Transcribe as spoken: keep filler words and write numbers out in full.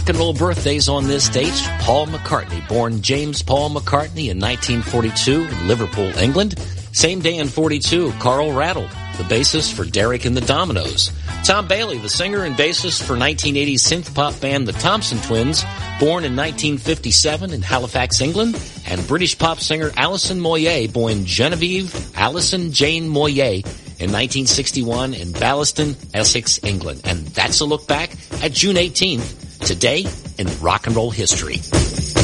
rock and roll birthdays on this date. Paul McCartney, born James Paul McCartney in nineteen forty-two in Liverpool, England. Same day in forty-two, Carl Rattle, the bassist for Derek and the Dominoes. Tom Bailey, the singer and bassist for nineteen eighties synth-pop band The Thompson Twins, born in nineteen fifty-seven in Halifax, England. And British pop singer Alison Moyet, born Genevieve Alison Jane Moyet in nineteen sixty-one in Ballaston, Essex, England. And that's a look back at June eighteenth, today in rock and roll history.